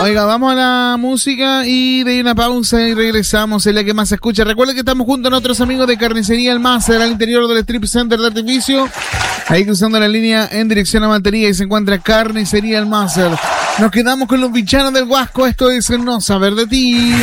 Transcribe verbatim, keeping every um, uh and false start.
Oiga, vamos a la música y de una pausa y regresamos en la que más se escucha. Recuerden que estamos junto a nuestros amigos de Carnicería El Máster al interior del Strip Center de Artificio. Ahí cruzando la línea en dirección a Mantería y se encuentra Carnicería El Máster. Nos quedamos con los bichanos del Huasco. Esto es No Saber de Ti.